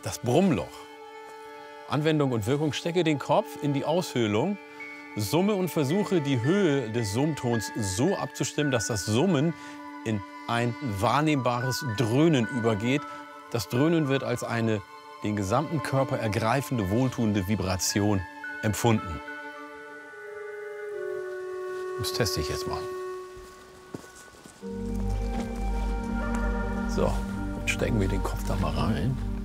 Das Brummloch. Anwendung und Wirkung: Stecke den Kopf in die Aushöhlung, summe und versuche, die Höhe des Summtons so abzustimmen, dass das Summen in ein wahrnehmbares Dröhnen übergeht. Das Dröhnen wird als eine den gesamten Körper ergreifende, wohltuende Vibration empfunden. Das teste ich jetzt mal. So, jetzt stecken wir den Kopf da mal rein.